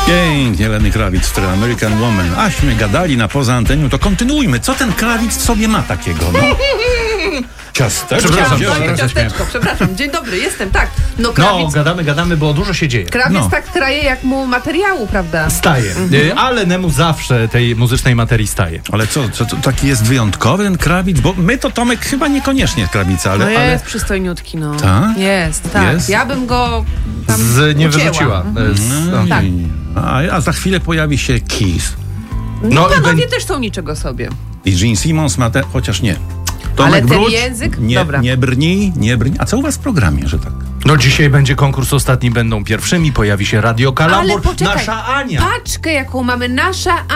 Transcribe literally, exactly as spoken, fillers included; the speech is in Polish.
Pięknie, Lenny Kravitz, który American Woman. Aśmy gadali na poza anteniu, to kontynuujmy. Co ten Kravitz w sobie ma takiego, no? Ciasteczko. Przepraszam, Wziąłem, Wziąłem, ciasteczko, przepraszam. Dzień dobry, jestem, tak. No, No, krawiec, gadamy, gadamy, bo dużo się dzieje. krawiec No. tak kraje, jak mu materiału, prawda? Staje. Y, Ale Nemu zawsze tej muzycznej materii staje. Ale co, co, to taki jest wyjątkowy ten Kravitz? Bo my to, Tomek, chyba niekoniecznie Krawica, ale... No jest ale... przystojniutki, no. Tak? Jest, tak. Jest? Ja bym go tam Z, nie ucięła. wyrzuciła. Mhm. y, Z, No, Tak. i- a, a za chwilę pojawi się Kiss. No, No i panowie beń- też są niczego sobie. I Gene Simmons ma te... Chociaż nie. Tomek, Ale ten wróć. język? Nie, Dobra. nie brnij, nie brnij. A co u was w programie, że tak? No dzisiaj będzie konkurs Ostatni Będą Pierwszymi, pojawi się Radio Kalambur. Ale poczekaj, Nasza Ania. paczkę, jaką mamy, nasza